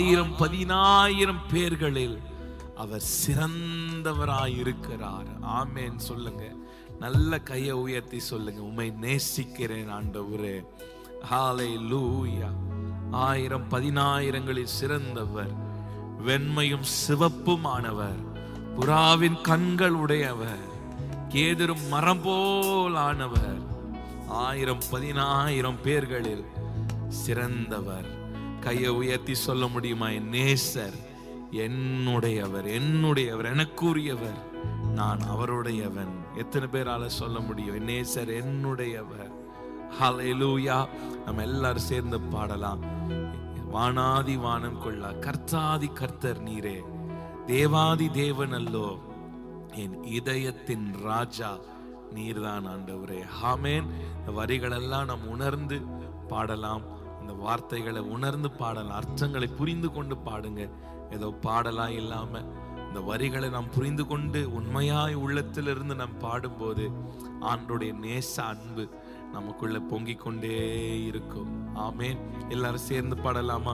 1000 10,000 பேர்களில் அவர் சிறந்தவராயிருக்கிறார். ஆமென் சொல்லுங்க. நல்ல கையை உயர்த்தி சொல்லுங்க, உம்மை நேசிக்கிறேன் ஆண்டவரே. ஹalleluya. 1000 10,000ங்களில் சிறந்தவர், வெண்மையும் சிவப்புமானவர், புறாவின் கண்கள் உடையவர், கேதுரும் மரம் போல் ஆனவர், 1000 10,000 பேர்களில் சிறந்தவர். கையை உயர்த்தி சொல்ல முடியுமா? என் நேசர் என்னுடையவர், என்னுடையவர், எனக்குரியவர், நான் அவருடையவன். எத்தனை பேரால சொல்ல முடியும்? என் நேசர் என்னுடையவர். ஹல்லேலூயா. நம்ம எல்லாரும் சேர்ந்து பாடலாம். வானாதி வானம் கொள்ளா கர்த்தாதி கர்த்தர் நீரே, தேவாதி தேவன் அல்லோ, என் இதயத்தின் ராஜா நீர்தான் ஆண்டவரே. ஆமென். இந்த வரிகளெல்லாம் நாம் உணர்ந்து பாடலாம். இந்த வார்த்தைகளை உணர்ந்து பாடலாம். அர்த்தங்களை புரிந்து கொண்டு பாடுங்க. ஏதோ பாடலா இல்லாம இந்த வரிகளை நாம் புரிந்து கொண்டு உண்மையாய் உள்ளத்திலிருந்து நாம் பாடும்போது ஆண்டோடைய நேச அன்பு நமக்குள்ள பொங்கிக் கொண்டே இருக்கும். ஆமென். எல்லாரும் சேர்ந்து பாடலாமா?